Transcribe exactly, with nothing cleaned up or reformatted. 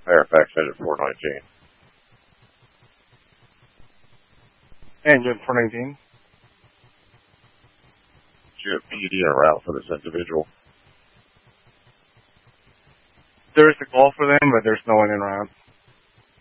Fairfax headed four nineteen. Engine four nineteen. Do you have P D en route for this individual? There's a call for them, but there's no one en route.